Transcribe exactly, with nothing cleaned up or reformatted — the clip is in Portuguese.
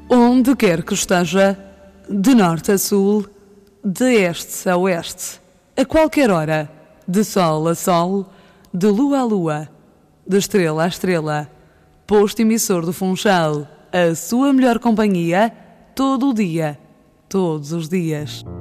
Onde quer que esteja, de norte a sul, de este a oeste, a qualquer hora, de sol a sol, de lua a lua, de estrela a estrela, posto emissor do Funchal, a sua melhor companhia, todo o dia, todos os dias.